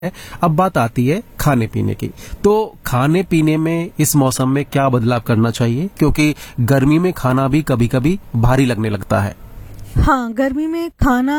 है। अब बात आती है खाने पीने की। तो खाने पीने में इस मौसम में क्या बदलाव करना चाहिए, क्योंकि गर्मी में खाना भी कभी कभी भारी लगने लगता है। हाँ, गर्मी में खाना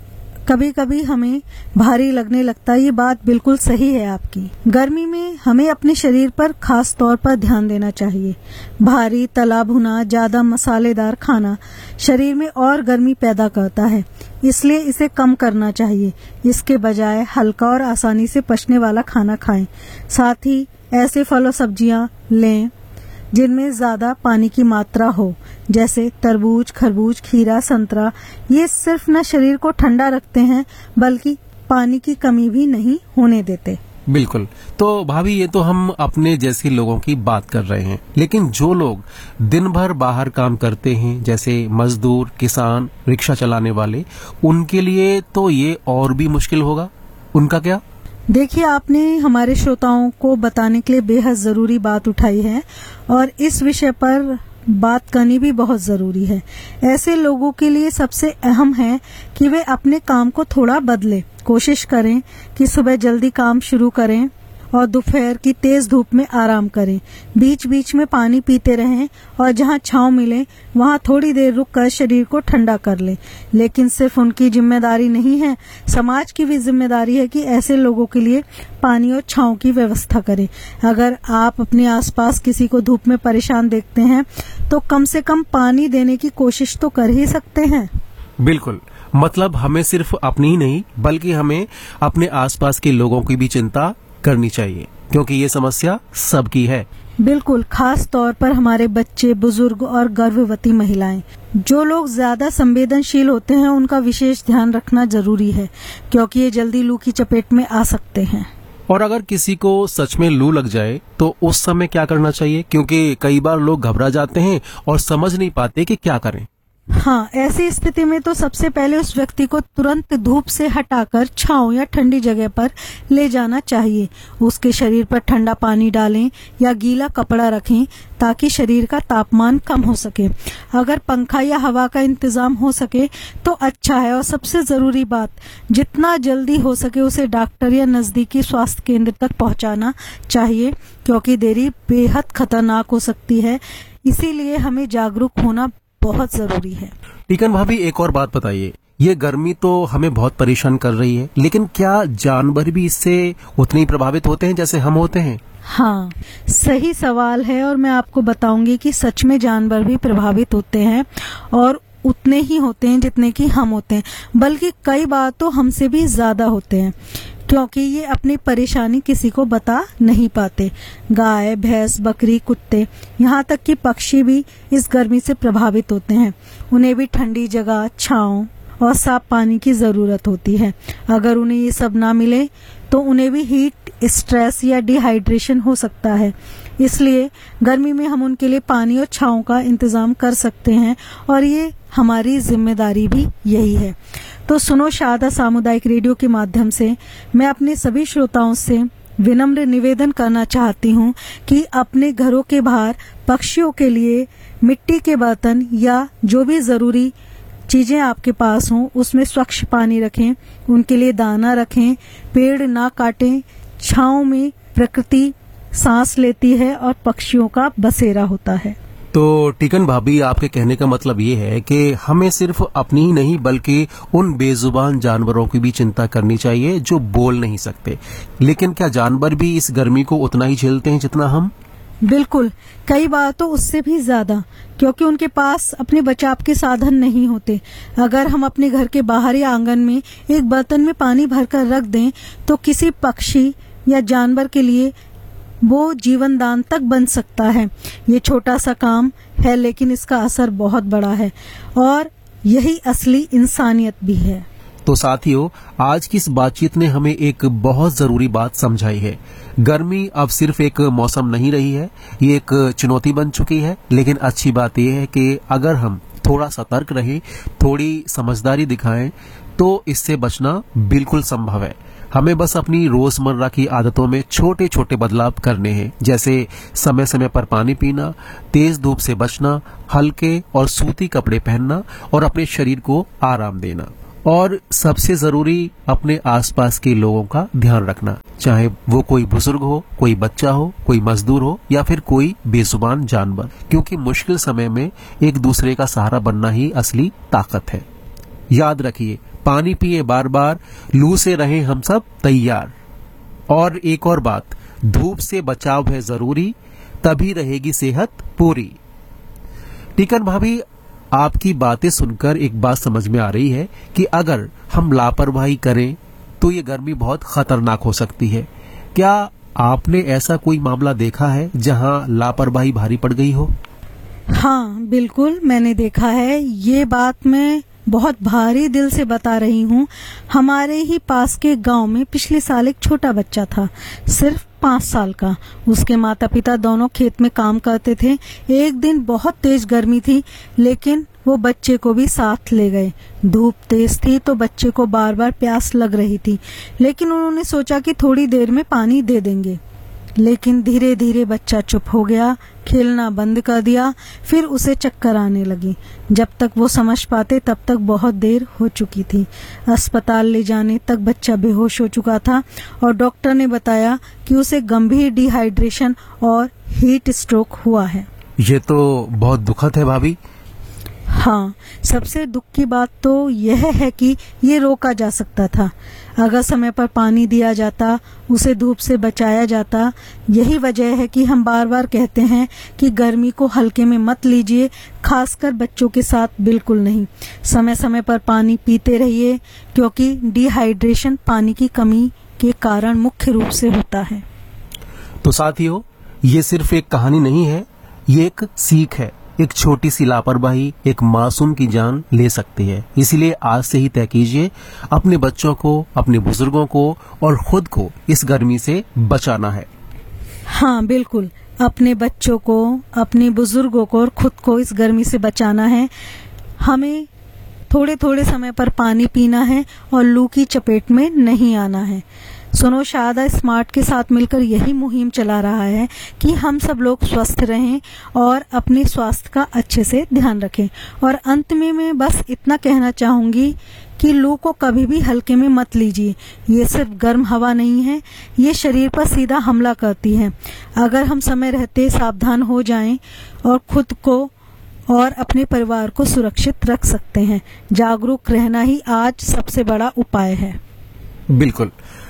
कभी कभी हमें भारी लगने लगता है। ये बात बिल्कुल सही है आपकी। गर्मी में हमें अपने शरीर पर खास तौर पर ध्यान देना चाहिए। भारी तला भुना ज्यादा मसालेदार खाना शरीर में और गर्मी पैदा करता है, इसलिए इसे कम करना चाहिए। इसके बजाय हल्का और आसानी से पचने वाला खाना खाएं। साथ ही ऐसे फल और सब्जियां लें जिनमें ज्यादा पानी की मात्रा हो, जैसे तरबूज, खरबूज, खीरा, संतरा। ये सिर्फ न शरीर को ठंडा रखते हैं बल्कि पानी की कमी भी नहीं होने देते। बिल्कुल। तो भाभी, ये तो हम अपने जैसे लोगों की बात कर रहे हैं, लेकिन जो लोग दिन भर बाहर काम करते हैं, जैसे मजदूर, किसान, रिक्शा चलाने वाले, उनके लिए तो ये और भी मुश्किल होगा। उनका क्या? देखिए, आपने हमारे श्रोताओं को बताने के लिए बेहद जरूरी बात उठाई है और इस विषय पर बात करनी भी बहुत जरूरी है। ऐसे लोगों के लिए सबसे अहम है कि वे अपने काम को थोड़ा बदलें। कोशिश करें कि सुबह जल्दी काम शुरू करें और दोपहर की तेज धूप में आराम करें। बीच बीच में पानी पीते रहें और जहां छांव मिले वहां थोड़ी देर रुककर शरीर को ठंडा कर लें। लेकिन सिर्फ उनकी जिम्मेदारी नहीं है, समाज की भी जिम्मेदारी है कि ऐसे लोगों के लिए पानी और छांव की व्यवस्था करें। अगर आप अपने आसपास किसी को धूप में परेशान देखते हैं तो कम से कम पानी देने की कोशिश तो कर ही सकते हैं। बिल्कुल। मतलब हमें सिर्फ अपनी ही नहीं, बल्कि हमें अपने आसपास के लोगों की भी चिंता करनी चाहिए, क्योंकि ये समस्या सबकी है। बिल्कुल, खास तौर पर हमारे बच्चे, बुजुर्ग और गर्भवती महिलाएं। जो लोग ज्यादा संवेदनशील होते हैं उनका विशेष ध्यान रखना जरूरी है, क्योंकि ये जल्दी लू की चपेट में आ सकते हैं। और अगर किसी को सच में लू लग जाए तो उस समय क्या करना चाहिए, क्योंकि कई बार लोग घबरा जाते हैं और समझ नहीं पाते कि क्या करें। हाँ, ऐसी स्थिति में तो सबसे पहले उस व्यक्ति को तुरंत धूप से हटाकर छांव या ठंडी जगह पर ले जाना चाहिए। उसके शरीर पर ठंडा पानी डालें या गीला कपड़ा रखें ताकि शरीर का तापमान कम हो सके। अगर पंखा या हवा का इंतजाम हो सके तो अच्छा है। और सबसे जरूरी बात, जितना जल्दी हो सके उसे डॉक्टर या नजदीकी स्वास्थ्य केंद्र तक पहुंचाना चाहिए, क्योंकि देरी बेहद खतरनाक हो सकती है। इसीलिए हमें जागरूक होना बहुत जरूरी है। टीकन भाभी, एक और बात बताइए। ये गर्मी तो हमें बहुत परेशान कर रही है, लेकिन क्या जानवर भी इससे उतने ही प्रभावित होते हैं जैसे हम होते हैं? हाँ, सही सवाल है और मैं आपको बताऊंगी कि सच में जानवर भी प्रभावित होते हैं और उतने ही होते हैं जितने कि हम होते हैं, बल्कि कई बार तो हमसे भी ज्यादा होते हैं, क्योंकि ये अपनी परेशानी किसी को बता नहीं पाते। गाय, भैंस, बकरी, कुत्ते, यहाँ तक कि पक्षी भी इस गर्मी से प्रभावित होते हैं। उन्हें भी ठंडी जगह, छांव और साफ पानी की जरूरत होती है। अगर उन्हें ये सब ना मिले तो उन्हें भी हीट स्ट्रेस या डिहाइड्रेशन हो सकता है। इसलिए गर्मी में हम उनके लिए पानी और छांव का इंतजाम कर सकते हैं और ये हमारी जिम्मेदारी भी यही है। तो सुनो शारदा सामुदायिक रेडियो के माध्यम से मैं अपने सभी श्रोताओं से विनम्र निवेदन करना चाहती हूँ कि अपने घरों के बाहर पक्षियों के लिए मिट्टी के बर्तन या जो भी जरूरी चीजें आपके पास हों उसमें स्वच्छ पानी रखें, उनके लिए दाना रखें, पेड़ ना काटें। छांव में प्रकृति सांस लेती है और पक्षियों का बसेरा होता है। तो टीकन भाभी, आपके कहने का मतलब ये है कि हमें सिर्फ अपनी ही नहीं बल्कि उन बेजुबान जानवरों की भी चिंता करनी चाहिए जो बोल नहीं सकते। लेकिन क्या जानवर भी इस गर्मी को उतना ही झेलते हैं जितना हम? बिल्कुल, कई बार तो उससे भी ज्यादा, क्योंकि उनके पास अपने बचाव के साधन नहीं होते। अगर हम अपने घर के बाहर या आंगन में एक बर्तन में पानी भरकर रख दें तो किसी पक्षी या जानवर के लिए वो जीवन दान तक बन सकता है। ये छोटा सा काम है, लेकिन इसका असर बहुत बड़ा है और यही असली इंसानियत भी है। तो साथियों, आज की इस बातचीत ने हमें एक बहुत जरूरी बात समझाई है। गर्मी अब सिर्फ एक मौसम नहीं रही है, ये एक चुनौती बन चुकी है। लेकिन अच्छी बात यह है कि अगर हम थोड़ा सतर्क रहें, थोड़ी समझदारी दिखाएं, तो इससे बचना बिल्कुल संभव है। हमें बस अपनी रोजमर्रा की आदतों में छोटे छोटे बदलाव करने हैं, जैसे समय समय पर पानी पीना, तेज धूप से बचना, हल्के और सूती कपड़े पहनना और अपने शरीर को आराम देना। और सबसे जरूरी अपने आसपास के लोगों का ध्यान रखना, चाहे वो कोई बुजुर्ग हो, कोई बच्चा हो, कोई मजदूर हो या फिर कोई बेजुबान जानवर, क्योंकि मुश्किल समय में एक दूसरे का सहारा बनना ही असली ताकत है। याद रखिए, पानी पिए बार बार, लू से रहे हम सब तैयार। और एक और बात, धूप से बचाव है जरूरी, तभी रहेगी सेहत पूरी। टीकन भाभी, आपकी बातें सुनकर एक बात समझ में आ रही है कि अगर हम लापरवाही करें तो ये गर्मी बहुत खतरनाक हो सकती है। क्या आपने ऐसा कोई मामला देखा है जहां लापरवाही भारी पड़ गई हो? हाँ, बिल्कुल मैंने देखा है। ये बात मैं बहुत भारी दिल से बता रही हूँ। हमारे ही पास के गांव में पिछले साल एक छोटा बच्चा था, सिर्फ 5 साल का। उसके माता पिता दोनों खेत में काम करते थे। एक दिन बहुत तेज गर्मी थी, लेकिन वो बच्चे को भी साथ ले गए। धूप तेज थी तो बच्चे को बार बार प्यास लग रही थी, लेकिन उन्होंने सोचा कि थोड़ी देर में पानी दे देंगे। लेकिन धीरे धीरे बच्चा चुप हो गया, खेलना बंद कर दिया। फिर उसे चक्कर आने लगी। जब तक वो समझ पाते तब तक बहुत देर हो चुकी थी। अस्पताल ले जाने तक बच्चा बेहोश हो चुका था और डॉक्टर ने बताया कि उसे गंभीर डिहाइड्रेशन और हीट स्ट्रोक हुआ है। ये तो बहुत दुखद है भाभी। हाँ, सबसे दुख की बात तो यह है कि ये रोका जा सकता था। अगर समय पर पानी दिया जाता, उसे धूप से बचाया जाता। यही वजह है कि हम बार बार कहते हैं कि गर्मी को हल्के में मत लीजिए, खासकर बच्चों के साथ बिल्कुल नहीं। समय समय पर पानी पीते रहिए, क्योंकि डिहाइड्रेशन पानी की कमी के कारण मुख्य रूप से होता है। तो साथियों, ये सिर्फ एक कहानी नहीं है, ये एक सीख है। एक छोटी सी लापरवाही एक मासूम की जान ले सकती है। इसलिए आज से ही तय कीजिए, अपने बच्चों को, अपने बुजुर्गों को और खुद को इस गर्मी से बचाना है। हाँ, बिल्कुल, अपने बच्चों को, अपने बुजुर्गों को और खुद को इस गर्मी से बचाना है। हमें थोड़े थोड़े समय पर पानी पीना है और लू की चपेट में नहीं आना है। सुनो शारदा स्मार्ट के साथ मिलकर यही मुहिम चला रहा है कि हम सब लोग स्वस्थ रहें और अपने स्वास्थ्य का अच्छे से ध्यान रखें। और अंत में मैं बस इतना कहना चाहूंगी कि लू को कभी भी हल्के में मत लीजिए। ये सिर्फ गर्म हवा नहीं है, ये शरीर पर सीधा हमला करती है। अगर हम समय रहते सावधान हो जाएं और खुद को और अपने परिवार को सुरक्षित रख सकते हैं। जागरूक रहना ही आज सबसे बड़ा उपाय है। बिल्कुल।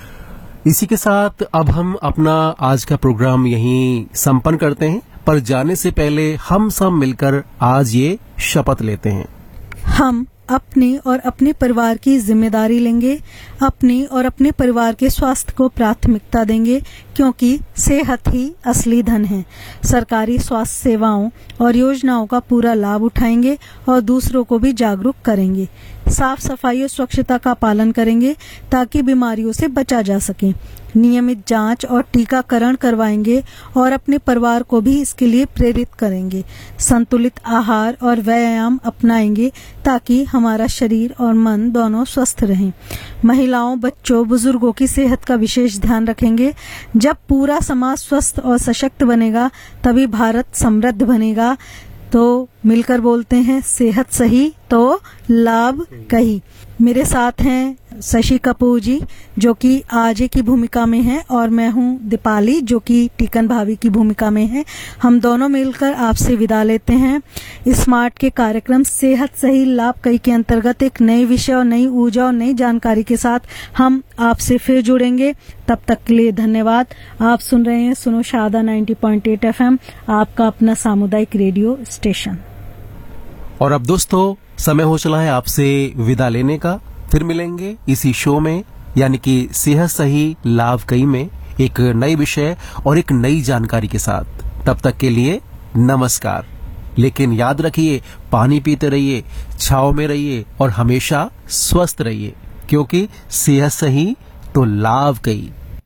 इसी के साथ अब हम अपना आज का प्रोग्राम यहीं संपन्न करते हैं, पर जाने से पहले हम सब मिलकर आज ये शपथ लेते हैं। हम अपने और अपने परिवार की जिम्मेदारी लेंगे, अपने और अपने परिवार के स्वास्थ्य को प्राथमिकता देंगे, क्योंकि सेहत ही असली धन है। सरकारी स्वास्थ्य सेवाओं और योजनाओं का पूरा लाभ उठाएंगे और दूसरों को भी जागरूक करेंगे। साफ सफाई और स्वच्छता का पालन करेंगे ताकि बीमारियों से बचा जा सके। नियमित जांच और टीकाकरण करवाएंगे और अपने परिवार को भी इसके लिए प्रेरित करेंगे। संतुलित आहार और व्यायाम अपनाएंगे ताकि हमारा शरीर और मन दोनों स्वस्थ रहें। महिलाओं, बच्चों, बुजुर्गों की सेहत का विशेष ध्यान रखेंगे। जब पूरा समाज स्वस्थ और सशक्त बनेगा, तभी भारत समृद्ध बनेगा। तो मिलकर बोलते हैं, सेहत सही तो लाभ कही। मेरे साथ हैं शशि कपूर जी, जो कि आरजे की भूमिका में हैं, और मैं हूं दीपाली, जो कि टीकन भाभी की भूमिका में है। हम दोनों मिलकर आपसे विदा लेते हैं। स्मार्ट के कार्यक्रम सेहत सही लाभ कई के अंतर्गत एक नए विषय और नई ऊर्जा और नई जानकारी के साथ हम आपसे फिर जुड़ेंगे। तब तक के लिए धन्यवाद। आप सुन रहे हैं सुनो शारदा 90.8 FM, आपका अपना सामुदायिक रेडियो स्टेशन। और अब दोस्तों, समय हो चला है आपसे विदा लेने का। फिर मिलेंगे इसी शो में, यानी कि सेहत सही लाभ कई में, एक नए विषय और एक नई जानकारी के साथ। तब तक के लिए नमस्कार। लेकिन याद रखिए, पानी पीते रहिए, छांव में रहिए और हमेशा स्वस्थ रहिए, क्योंकि सेहत सही तो लाभ कई।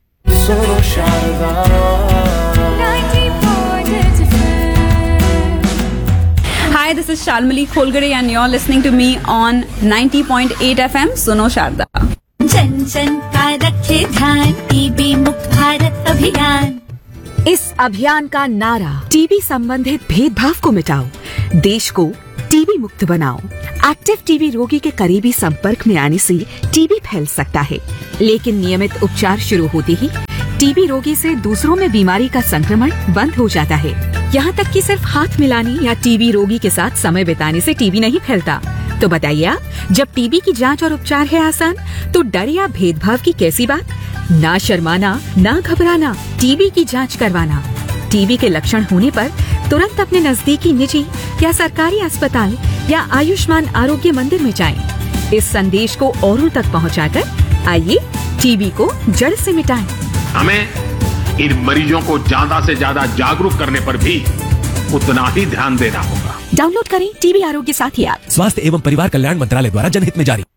Hi, this is Shalmali Kholgare and you're listening to me on 90.8 FM सुनो शारदा। जन जन का रखे ध्यान, टीबी मुक्त भारत अभियान। इस अभियान का नारा टीबी संबंधित भेदभाव को मिटाओ, देश को टीबी मुक्त बनाओ। एक्टिव टीबी रोगी के करीबी संपर्क में आने से टीबी फैल सकता है, लेकिन नियमित उपचार शुरू होते ही टीबी रोगी से दूसरों में बीमारी का संक्रमण बंद हो जाता है। यहाँ तक कि सिर्फ हाथ मिलाने या टीबी रोगी के साथ समय बिताने से टीबी नहीं फैलता। तो बताइए आप, जब टीबी की जांच और उपचार है आसान, तो डर या भेदभाव की कैसी बात? ना शर्माना, ना घबराना, टीबी की जांच करवाना। टीबी के लक्षण होने पर तुरंत अपने नजदीकी निजी या सरकारी अस्पताल या आयुष्मान आरोग्य मंदिर में जाएं। इस संदेश को औरों तक पहुंचाकर आइए टीबी को जड़ से मिटाएं। हमें इन मरीजों को ज्यादा से ज्यादा जागरूक करने पर भी उतना ही ध्यान देना होगा। डाउनलोड करें टीबी आरोग्य साथी ऐप। स्वास्थ्य एवं परिवार कल्याण मंत्रालय द्वारा जनहित में जारी।